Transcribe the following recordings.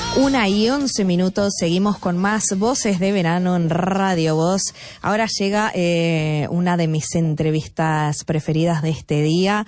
1:11, seguimos con más Voces de Verano en Radio Voz. Ahora llega una de mis entrevistas preferidas de este día,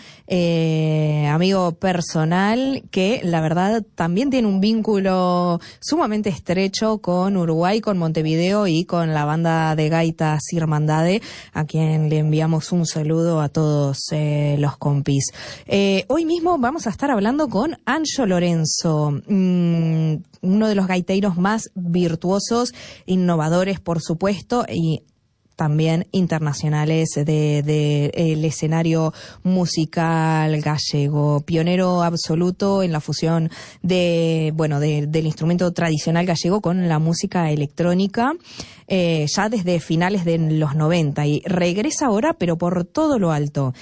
amigo personal que la verdad también tiene un vínculo sumamente estrecho con Uruguay, con Montevideo y con la banda de gaitas Irmandade, a quien le enviamos un saludo a todos los compis. Hoy mismo vamos a estar hablando con Anjo Lorenzo, uno de los gaiteros más virtuosos, innovadores, por supuesto, y también internacionales del escenario musical gallego, pionero absoluto en la fusión del instrumento tradicional gallego con la música electrónica, ya desde finales de los 90, y regresa ahora, pero por todo lo alto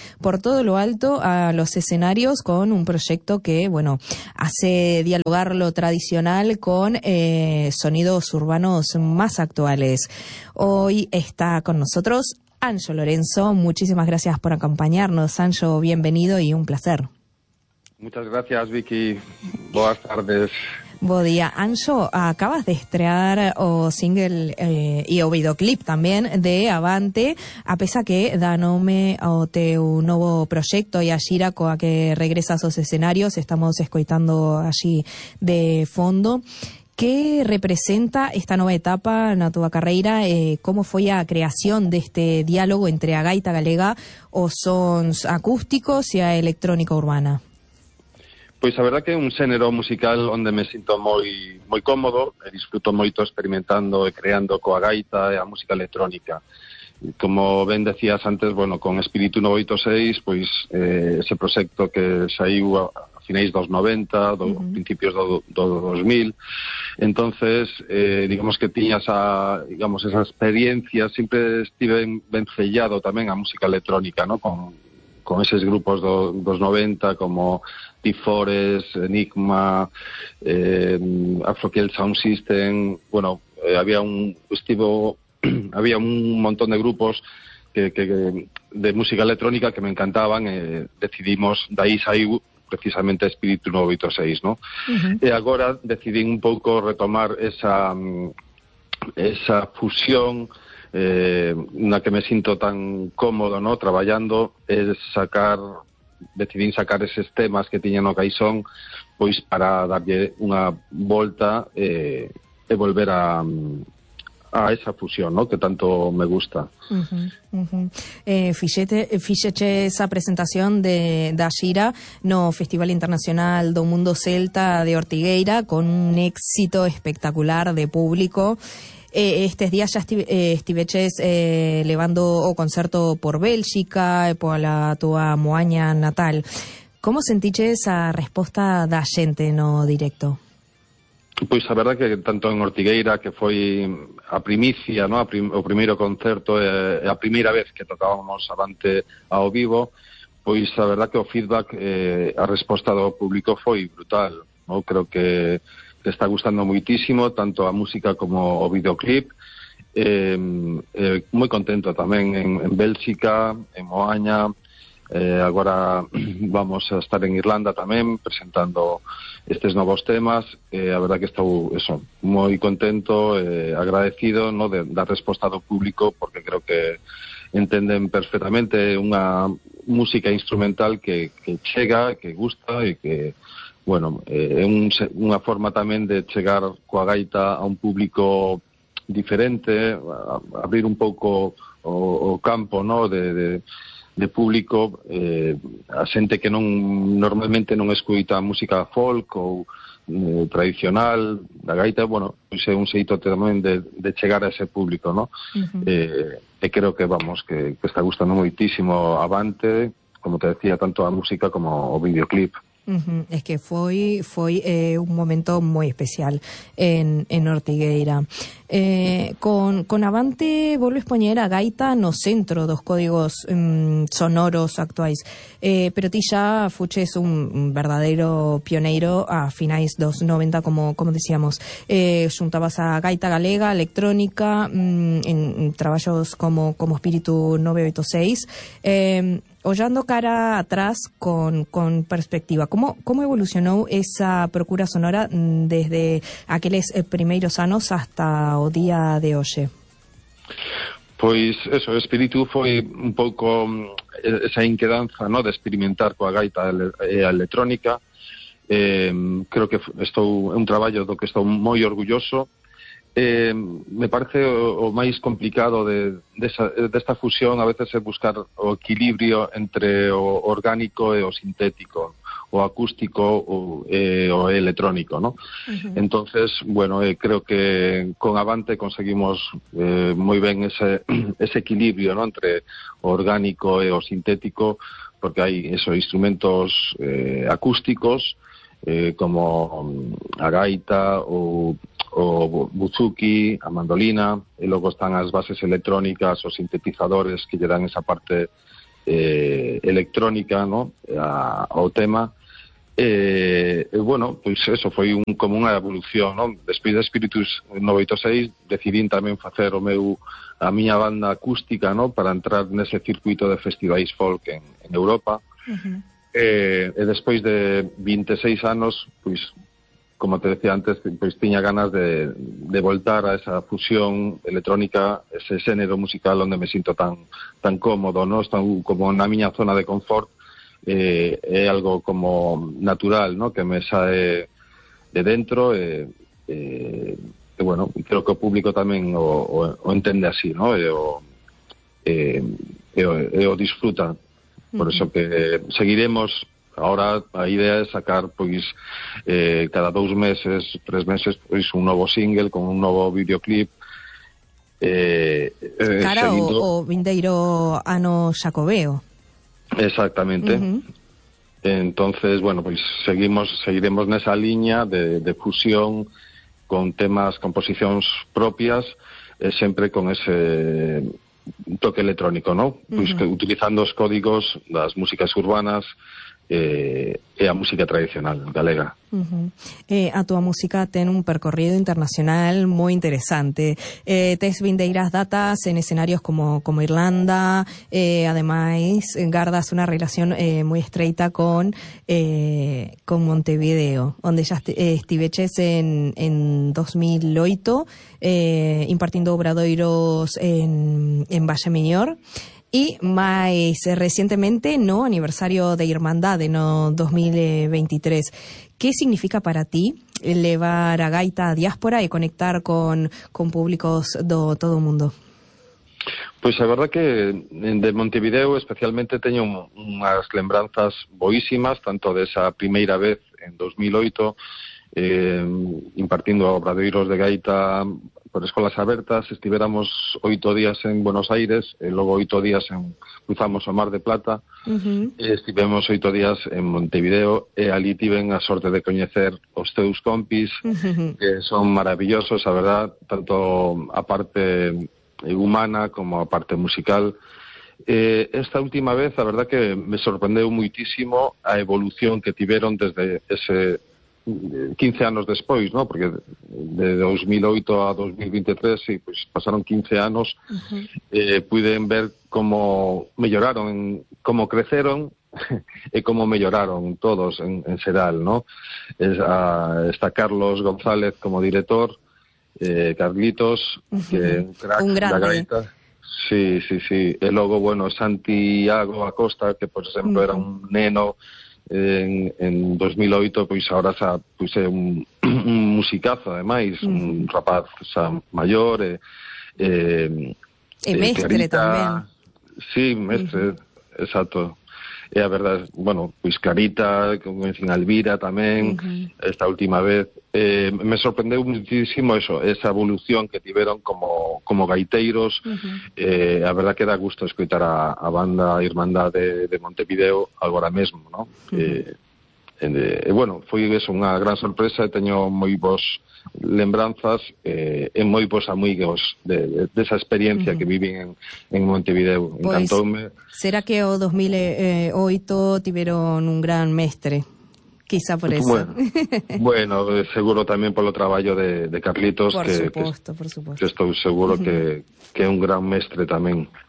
a los escenarios con un proyecto que, hace dialogar lo tradicional con sonidos urbanos más actuales. Hoy está con nosotros Anjo Lorenzo. Muchísimas gracias por acompañarnos, Anjo. Bienvenido y un placer. Muchas gracias, Vicky. Buenas tardes. Buen día. Anjo, acabas de estrear o single e o videoclip tamén de Avante, a pesar que dá nome ao teu novo proxecto e a xira coa que regresas aos escenarios. Estamos escoitando allí de fondo. Que representa esta nova etapa na túa carreira? Como foi a creación deste diálogo entre a gaita galega, os sons acústicos e a electrónica urbana? Pois a verdad que é un xénero musical onde me sinto moi cómodo e disfruto moito experimentando e creando coa gaita e a música electrónica. Como ben decías antes, con Espíritu 986, pois ese proxecto que saiu a finais dos 90, principios do 2000, entonces digamos que tiña esa experiencia, sempre estive ben sellado tamén a música electrónica, ¿no? Con eses grupos dos 90 como Tifores, Enigma, Afrokiel Sound System. Había un montón de grupos que de música electrónica que me encantaban. Decidimos, dai saiu precisamente Espíritu 986, ¿no? E agora decidí un pouco retomar esa fusión na que me sinto tan cómodo, ¿no? Traballando, decidín sacar eses temas que tiña no caixón, pois para darlle unha volta e volver a esa fusión, ¿no? Que tanto me gusta. Fixeche esa presentación da xira no Festival Internacional do Mundo Celta de Ortigueira con un éxito espectacular de público. Estes días xa estiveches levando o concerto por Bélxica e pola túa Moaña natal. Como sentiches a resposta da xente no directo? Pois a verdad que tanto en Ortigueira, que foi a primicia, ¿no? O primeiro concerto e a primeira vez que tocábamos Avante ao vivo, pois a verdad que o feedback, a resposta do público foi brutal, ¿no? Creo que está gustando moitísimo tanto a música como o videoclip. Moi contento tamén en Bélxica, en Moaña. Agora vamos a estar en Irlanda tamén presentando estes novos temas. A verdad que estou moi contento e agradecido, ¿no? Da resposta do público, porque creo que entenden perfectamente unha música instrumental que chega, que gusta e que é unha forma tamén de chegar coa gaita a un público diferente, abrir un pouco o campo, ¿no? de público, a xente que normalmente non escuita música folk ou tradicional da gaita. Pois é un xeito tamén de chegar a ese público, ¿no? E creo que está gustando moitísimo Avante, como te decía, tanto a música como o videoclip. Es que foi un momento moi especial en Ortigueira. Con Avante volves poñer a gaita no centro dos códigos sonoros actuais, pero ti xa fuches un verdadeiro pioneiro a finais dos 90, como decíamos. Xuntabas a gaita galega, electrónica, en traballos como Espíritu 986. Ollando cara atrás con perspectiva, como evolucionou esa procura sonora desde aqueles primeiros anos hasta o día de hoxe? Pois eso, o espírito foi un pouco esa inquedanza, no, de experimentar coa gaita e a electrónica. Creo que é un traballo do que estou moi orgulloso. Me parece o máis complicado desta fusión a veces é buscar o equilibrio entre o orgánico e o sintético, o acústico o electrónico, ¿no? Entonces, bueno, creo que con Avante conseguimos moi ben ese equilibrio, ¿no?, entre o orgánico e o sintético, porque hai esos instrumentos acústicos como a gaita o buzuki, a mandolina, e logo están as bases electrónicas, os sintetizadores que lle dan esa parte electrónica, ¿no?, ao tema. Bueno, pois eso foi como unha evolución, ¿no? Despois de Spiritus 986 decidín tamén facer a miña banda acústica, ¿no?, para entrar nese circuito de festivais folk en Europa. E despois de 26 anos, pois, como te decía antes, pois tiña ganas de voltar a esa fusión electrónica, ese xénero musical onde me sinto tan cómodo, ¿no? Estou como na miña zona de confort. É algo como natural, ¿no?, que me sae de dentro e bueno, creo que o público tamén o entende así, ¿no?, e o disfruta. Por eso que seguiremos. Ahora a idea é sacar pois cada 2 meses, 3 meses, pois un novo single con un novo videoclip. Cara o vindeiro ano xacobeo. Exactamente. Entonces, bueno, pues seguiremos nesa liña de fusión con temas, composicións propias, sempre con ese toque electrónico, ¿no? Pues que utilizando os códigos das músicas urbanas e a música tradicional galega. A túa música ten un percorrido internacional moi interesante. Tes vindeiras datas en escenarios como Irlanda, ademais gardas unha relación moi estreita con Montevideo, onde xa estiveches en 2008 impartindo obradoiros en Valle Miñor. E máis recientemente no aniversario de Irmandade no 2023. Que significa para ti levar a gaita a diáspora e conectar con públicos do todo o mundo? Pois a verdad que de Montevideo especialmente teño unhas lembranzas boísimas, tanto desa primeira vez en 2008 impartindo obradoiros de gaita por escolas abertas. Estivéramos 8 días en Buenos Aires e logo 8 días cruzamos o Mar de Plata. Estivemos 8 días en Montevideo e ali tiven a sorte de coñecer os teus compis, que son maravillosos, a verdad, tanto a parte humana como a parte musical. Esta última vez, a verdad que me sorprendeu muitísimo a evolución que tiveron desde ese 15 anos despois, ¿no? Porque de 2008 a 2023, sí, pues pasaron 15 anos. Puiden ver como melloraron, como creceron e como melloraron todos en xeral, ¿no? Está Carlos González como director, Carlitos, que é un crack da gaita. Sí. E logo, bueno, Santiago Acosta, que por exemplo era un neno en 2008, pois ahora xa é un musicazo, ademais, un rapaz xa maior e mestre tamén. Sí, mestre, exacto. E a verdade, bueno, pois Clarita, como dicen, Alvira tamén, esta última vez. Me sorprendeu muchísimo esa evolución que tiveron como gaiteiros. A verdad que dá gusto escoitar a banda Irmandade de Montevideo agora mesmo, ¿no? Bueno, foi unha gran sorpresa e teño moi bons lembranzas e moi bons amigos desa experiencia que viven en Montevideo. Encantoume. Será que o 2008 tiveron un gran mestre? Quizá por eso. Bueno, seguro tamén polo traballo de Carlitos, por suposto. que estou seguro que é un gran mestre tamén.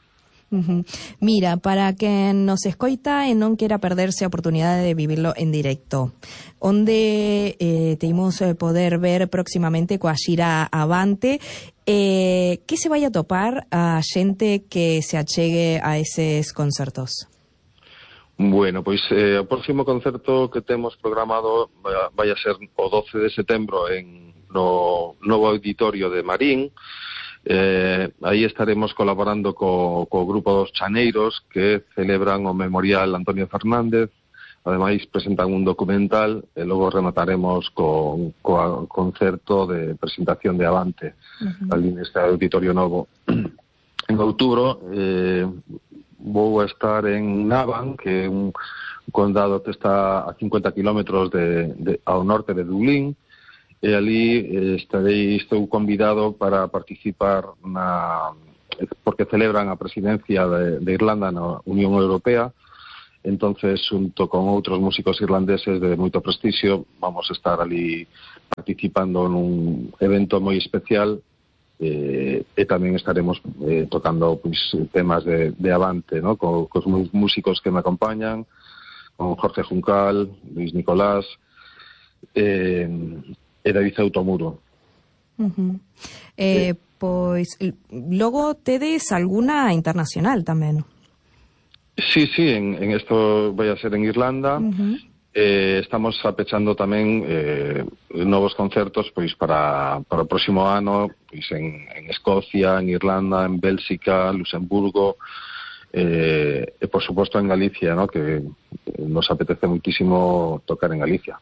Mira, para quen nos escoita e non quera perderse a oportunidade de vivirlo en directo, onde teimos poder ver próximamente coa xira Avante, que se vai a topar a xente que se achegue a eses concertos? Bueno, pois o próximo concerto que temos programado vai a ser o 12 de setembro no novo auditorio de Marín. Aí estaremos colaborando co grupo dos Chaneiros, que celebran o Memorial Antonio Fernández. Ademais presentan un documental e logo remataremos co concerto de presentación de Avante ali neste auditorio novo. En outubro vou a estar en Navan, que é un condado que está a 50 kilómetros ao norte de Dublín, e ali estou convidado para participar porque celebran a presidencia de Irlanda na Unión Europea. Entonces, junto con outros músicos irlandeses de moito prestixio, vamos a estar ali participando nun evento moi especial, e tamén estaremos tocando pois, temas de Avante, ¿no? Cos músicos que me acompañan, con Jorge Juncal, Luis Nicolás, e David Automuro. Pois logo tedes alguna internacional tamén? Sí, en esto vai a ser en Irlanda. Estamos apechando tamén novos concertos pois para o próximo ano, pois en Escocia, en Irlanda, en Bélxica, Luxemburgo, e por suposto en Galicia, ¿no? Que nos apetece muitísimo tocar en Galicia.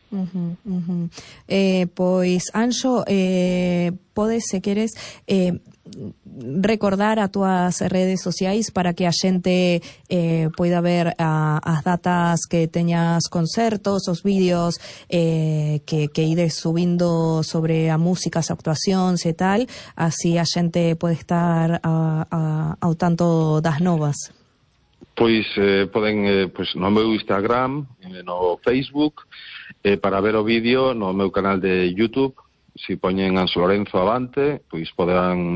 Pois, Anxo, podes, se queres, recordar a túas redes sociais para que a xente poida ver as datas que teñas concertos, os vídeos que ides subindo sobre a música, as actuacións e tal, así a xente pode estar ao tanto das novas. Pois poden no meu Instagram, no Facebook, para ver o vídeo no meu canal de YouTube. Si poñen Anxo Lorenzo Avante, pois poderán